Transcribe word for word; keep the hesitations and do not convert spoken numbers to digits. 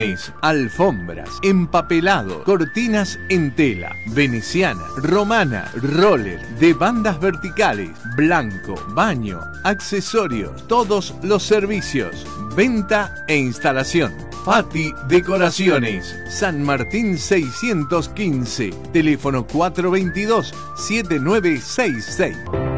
Alfombras, empapelado, cortinas en tela, veneciana, romana, roller, de bandas verticales, blanco, baño, accesorios, todos los servicios, venta e instalación. Fati Decoraciones, San Martín seiscientos quince, teléfono cuatro dos dos, siete nueve seis seis.